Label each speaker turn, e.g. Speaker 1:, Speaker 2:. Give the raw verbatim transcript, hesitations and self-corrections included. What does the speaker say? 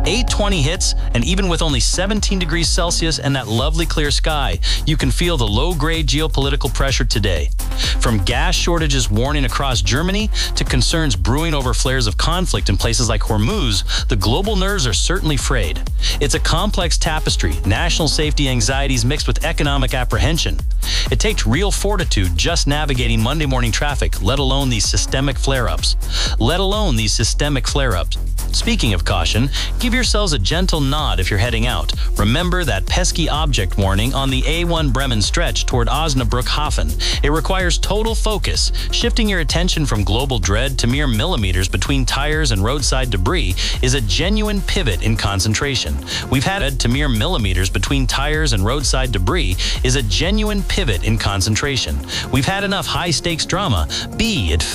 Speaker 1: eight twenty hits, and even with only seventeen degrees Celsius and that lovely clear sky, you can feel the low-grade geopolitical pressure today. From gas shortages warning across Germany to concerns brewing over flares of conflict in places like Hormuz, the global nerves are certainly frayed. It's a complex tapestry, national safety anxieties mixed with economic apprehension. It takes real fortitude just navigating Monday morning traffic, let alone these systemic flare-ups. Let alone these systemic flare-ups. Speaking of caution, give yourselves a gentle nod if you're heading out. Remember that pesky object warning on the A one Bremen stretch toward Osnabrück-Hafen. It requires total focus, shifting your attention from global dread to mere millimeters between tires and roadside debris is a genuine pivot in concentration. We've had to mere millimeters between tires and roadside debris is a genuine pivot in concentration. We've had enough high-stakes drama. Be it